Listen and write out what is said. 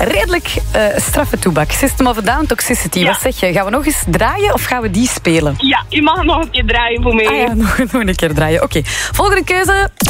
redelijk straffe toebak. System of a Down, Toxicity. Ja. Wat zeg je? Gaan we nog eens draaien of gaan we die spelen? Ja, je mag nog een keer draaien voor mij. Ah ja, nog een keer draaien. Oké. Volgende keuze.